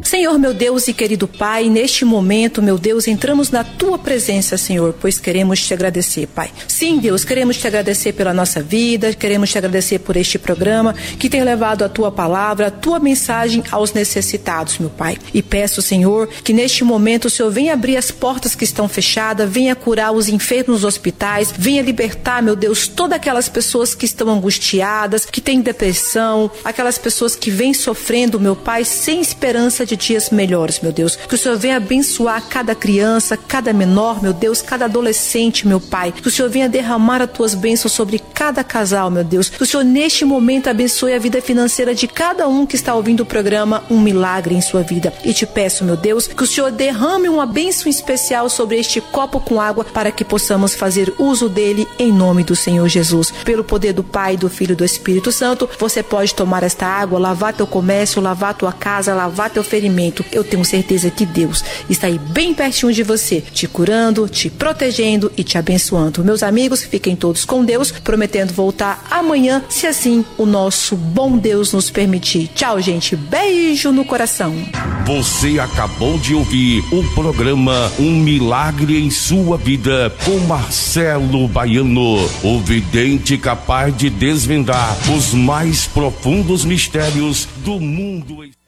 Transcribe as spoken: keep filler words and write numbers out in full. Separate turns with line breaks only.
Senhor, meu Deus e querido Pai, neste momento, meu Deus, entramos na Tua presença, Senhor, pois queremos Te agradecer, Pai. Sim, Deus, queremos Te agradecer pela nossa vida, queremos Te agradecer por este programa que tem levado a Tua palavra, a Tua mensagem aos necessitados, meu Pai. E peço, Senhor, que neste momento o Senhor venha abrir as portas que estão fechadas, venha curar os enfermos nos hospitais, venha libertar, meu Deus, todas aquelas pessoas que estão angustiadas, que têm depressão, aquelas pessoas que vêm sofrendo, meu Pai, sem esperança de dias melhores, meu Deus. Que o Senhor venha abençoar cada criança, cada menor, meu Deus, cada adolescente, meu Pai. Que o Senhor venha derramar as Tuas bênçãos sobre cada casal, meu Deus. Que o Senhor neste momento abençoe a vida financeira de cada um que está ouvindo o programa, um milagre em sua vida. E te peço, meu Deus, que o Senhor derrame uma bênção especial sobre este copo com água para que possamos fazer uso dele em nome do Senhor Jesus. Pelo poder do Pai, do Filho e do Espírito Santo, você pode tomar esta água, lavar teu comércio, lavar tua casa, lavar teu ferimento. Eu tenho certeza que Deus está aí bem pertinho de você, te curando, te protegendo e te abençoando. Meus amigos, fiquem todos com Deus, prometendo voltar amanhã, se assim o nosso bom Deus nos permitir. Tchau, gente. Beijo no coração.
Você acabou de ouvir o programa Um Milagre em Sua Vida com Marcelo Baiano, o vidente capaz de desvendar os mais profundos mistérios do mundo.